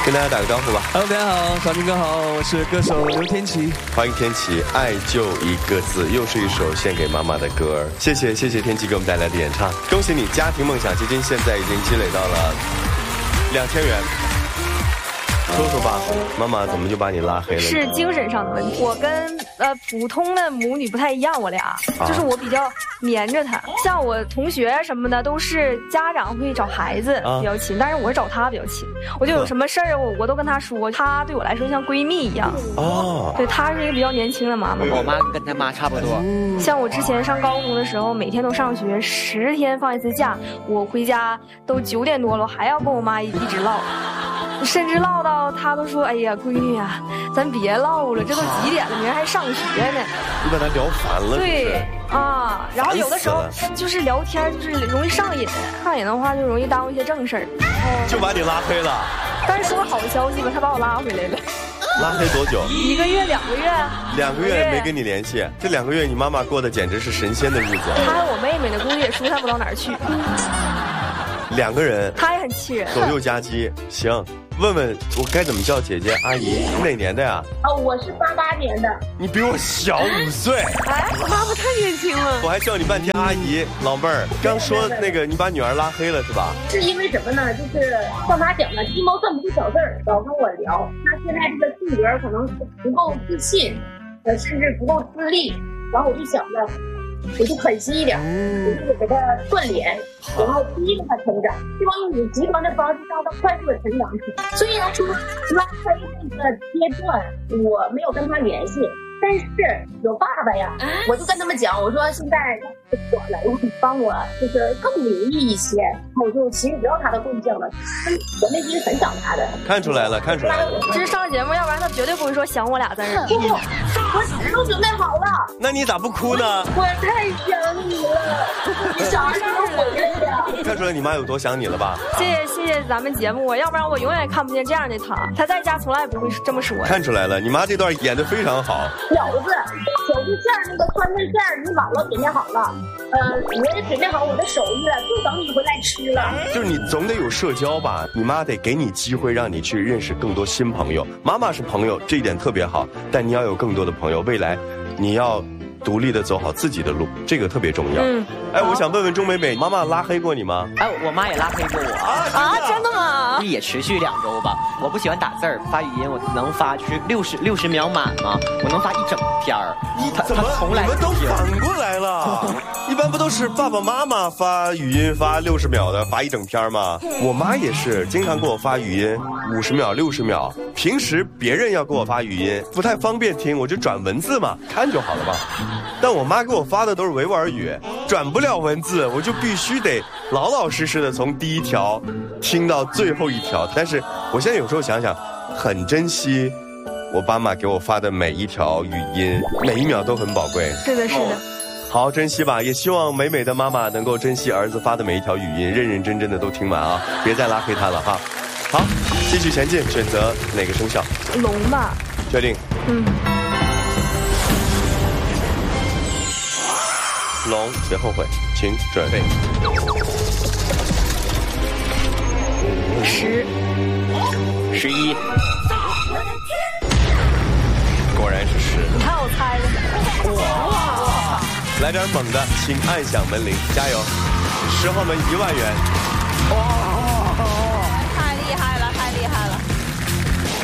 跟大家打个招呼吧。 Hello， 大家好，小明哥好，我是歌手刘天琪。 欢迎天琪，爱就一个字，又是一首献给妈妈的歌儿。谢谢天琪给我们带来的演唱，恭喜你，家庭梦想基金现在已经积累到了2000元。说说吧，妈妈怎么就把你拉黑了？ 是精神上的问题。我跟普通的母女不太一样，我俩就是我比较黏着她。像我同学什么的，都是家长会找孩子比较亲，但是我是找她比较亲。我就有什么事儿，我都跟她说，她对我来说像闺蜜一样。哦，对，她是一个比较年轻的妈妈。 我妈跟她妈差不多。 像我之前上高中的时候，每天都上学，10天放一次假，我回家都9点多了，还要跟我妈一直唠。甚至唠到她都说：“哎呀，闺女啊，咱别唠了，这都几点了，明儿还上学呢。” 你把她聊烦了。 对啊，然后有的时候就是聊天，就是容易上瘾，上瘾的话就容易耽误一些正事儿， 就把你拉黑了。 但是说个好消息吧，她把我拉回来了。 拉黑多久 ？1个月、2个月。 2个月没跟你联系，这2个月你妈妈过得简直是神仙的日子。 她和我妹妹呢，估计也疏散不到哪儿去。 2个人， 她也很气人， 左右夹击。行，问问我该怎么叫姐姐阿姨？你哪年的呀？ 我是88年的。 你比我小5岁。 哎，我妈妈太年轻了。 我还叫你半天阿姨，老妹儿。刚说那个你把女儿拉黑了是吧？ 是因为什么呢？就是像他讲的鸡毛蒜皮小事儿，老跟我聊。他现在这个性格可能是不够自信，甚至不够自立。然后我就想着，我就狠心一点，我就给他锻炼，然后逼着他成长，希望用极端的方式让他快速的成长。虽然说拉黑这个阶段我没有跟他联系，但是有爸爸呀，我就跟他们讲，我说现在我了，你帮我就是更留意一些，我就其实不要他的动静了，我内心很想他的。 看出来了。 这是上节目，要不然他绝对不会说想我俩在这儿。 我纸都准备好了。 那你咋不哭呢？ 我太想你了，你啥时候回来呀？ 看出来你妈有多想你了吧？ 谢谢咱们节目，要不然我永远看不见这样的他。他在家从来不会这么说。 看出来了，你妈这段演得非常好。 饺子、手指馅那个酸菜馅你姥姥准备好了，我也准备好我的手艺了，就等你回来吃了。 就是你总得有社交吧，你妈得给你机会让你去认识更多新朋友。妈妈是朋友，这一点特别好，但你要有更多的朋友，未来你要独立的走好自己的路，这个特别重要。我想问问钟美美，妈妈拉黑过你吗？ 我妈也拉黑过我啊，真的吗？ 也持续2周吧。我不喜欢打字儿，发语音我能发就是60秒满吗？我能发一整篇儿。他从来你们都反过来了，一般不都是爸爸妈妈发语音发60秒的，发一整篇吗？我妈也是经常给我发语音50秒、60秒。平时别人要给我发语音不太方便听，我就转文字嘛，看就好了吧。但我妈给我发的都是维吾尔语，转不了文字，我就必须得老老实实的从第1条听到最后1条。但是我现在有时候想想，很珍惜我爸妈给我发的每一条语音，每1秒都很宝贵。 是的。 好好珍惜吧，也希望美美的妈妈能够珍惜儿子发的每一条语音，认认真真的都听完啊，别再拉黑他了哈。好，继续前进，选择哪个生肖？ 龙吧。 确定。龙，别后悔，请准备。 10、 11， 果然是10。 你看我猜的。 哇！来点猛的，请按响门铃，加油！10号门1万元。哇！